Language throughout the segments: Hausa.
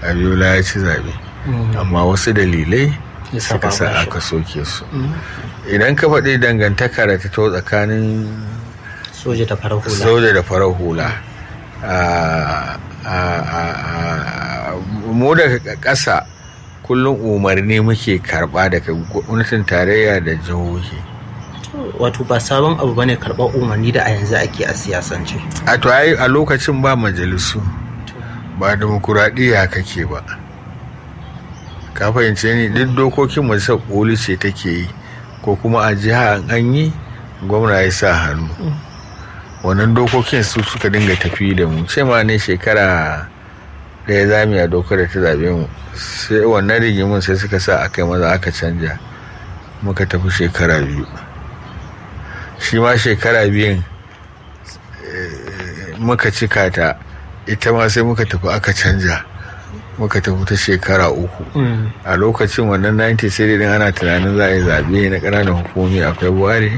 Abiola ya ci zaɓe, amma wasu dalilai suka sa aka soke su. Idan ka faɗi dangantaka da ta tsakanin soja da farar hula, mu daga ƙasa kullum umarni muke karɓa daga gwamnatin tarayya da jihohi. Wato ba sabon abu bane karɓar umarni da a yanzu ake a siyasance. A lokacin ba majalisu, ba demokuraɗiyya kake ba. Ka fahimce ni, duk dokokin majalisar koli ce take yi, ko kuma a jiha an yi gwamna ya sa hannu. Wannan dokokin su suka dinga tafi da mu. Ce ma ne shekara ɗaya zami a dokar da ta zaɓe mu, sai wannan rigimin sai suka sa aka yi maza aka canja, muka tafi shekara 2. Shi ma shekara 2 muka cika ta, ita ma sai muka tafi aka canja, muka tafi ta shekara 3. A lokacin wannan 90 sai dai ana tunanin za a yi zaɓe na ƙananan hukumi a February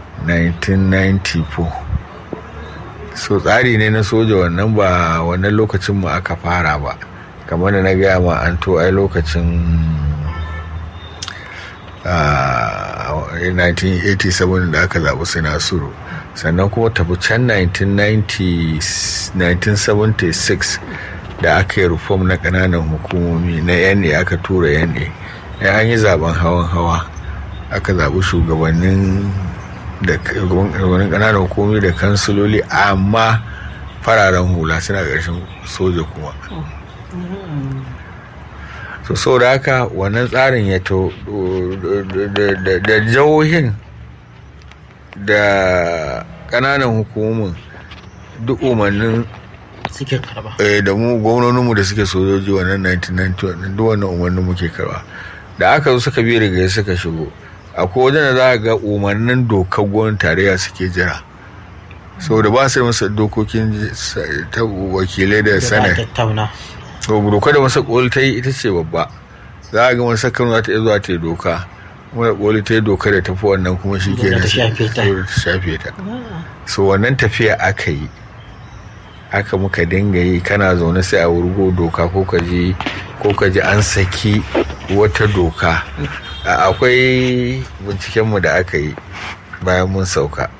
1994. So tsari ne na soja wannan, ba wannan lokacin mu aka fara ba, kamar da na gaya ma an to ai lokacin 1987 da aka zaɓi su Nasiru, sannan kuma tafi can 1976 da aka yi reform na ƙananan hukumomi na NA, aka tura NA, an yi zaben hawa aka zaɓi shugabannin ƙananan hukumomi da kansiloli, amma fararen hula suna ƙarshen soja kuma. So da haka wannan tsarin ya to da jihohin da ƙananan hukumomin duk umarnin suke karba, da mu gwamnoninmu da suke sojoji wannan 1990 duk wannan umarnin muke karba. Da aka zo suka biyu daga suka shigo, akwai wajen da za a ga umarnin dokar gwamnatin tarayya suke jira, saboda ba su masa dokokin ta wakilai da sanai. Doka da masa koli ta yi ita ce babba, za a ga masa kano za ta iya zuwa ta yi doka, wanda koli ta yi doka da tafi wannan kuma shi ke da ta shafe ta. So wannan tafiya aka yi, aka muka dinga yi, kana zaune sai a wurgo doka ko ka ji an saki wata doka. Akwai bincikenmu da aka yi bayan mun sauka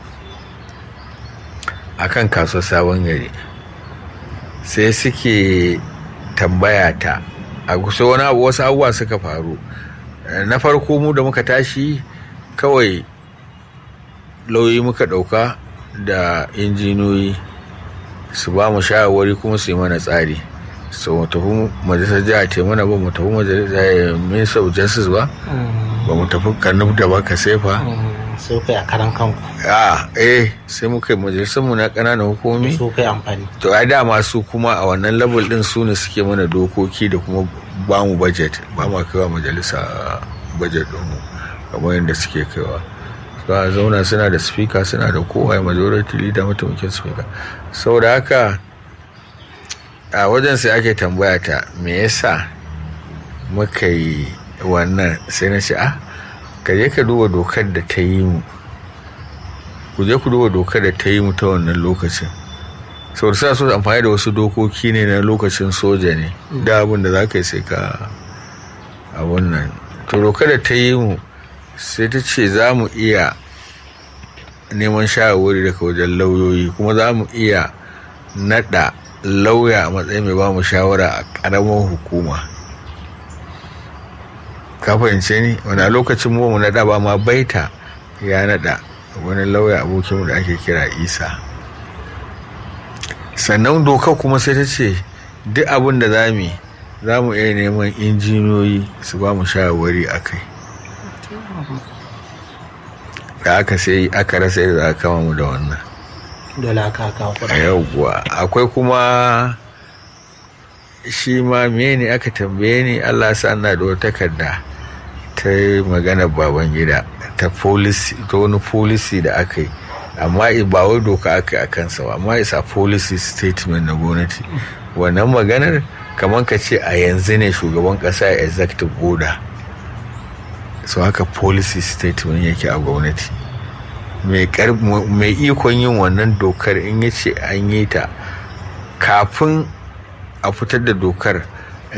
akan kasuwar Sabon Gari, sai suke tambaya ta a kusa wasu abubuwa suka faru. Na farko mu da muka tashi kawai lauyi muka ɗauka da injiniyoyi su ba mu shawarwari kuma su yi mana tsari. So mu tafi majalisar jiha ce mana ba mu tafi majalisar Minister of Justice ba mu tafi Kanub da ba ka sefa. Sai kai a karan kanku. Sai muka yi majalisar mu na ƙananan hukumomi. So kai amfani. To ai dama su kuma a wannan level din su ne suke mana dokoki da kuma ba mu budget, ba mu kaiwa majalisa budget din mu kamar yadda suke kaiwa. So a zauna suna da speaker, suna da kowa majority leader, mataimakin speaker. Saboda haka a wajen sai ake tambaya ta me yasa muka yi wannan, sai na ce ka je ka duba dokar da ta yi mu, ku je ku duba dokar da ta yi mu ta wannan lokacin. Saboda suna so amfani da wasu dokoki ne na lokacin soja ne, da abin da za ka yi sai ka a wannan. To dokar da ta yi mu sai ta ce za mu iya neman shawarwari daga wajen lauyoyi, kuma za mu iya naɗa lauya a matsayin mai ba mu shawara a ƙaramar hukuma. Ka fahimce ni? Wani a lokacin mu naɗa ba ma baita ya naɗa wani lauya abokinmu da ake kira Isa. Sannan doka kuma sai ta ce duk abin da za mu iya neman injiniyoyi su ba mu shawarwari a kai. Da aka sai aka rasa yadda za a kama mu da wannan. Dole aka kawo kuɗa. Yawwa, akwai kuma shi ma ne aka tambaye ni, Allah sa ina da wata takarda ta magana Babangida ta wani policy da aka yi, amma ba wai doka aka yi a kansa ba, amma isa policy statement na gwamnati. Wannan maganar kamar ka ce a yanzu ne shugaban kasa ya executive order, so haka policy statement yake a gwamnati. Mai ikon yin wannan dokar in ya ce an yi ta, kafin a fitar da dokar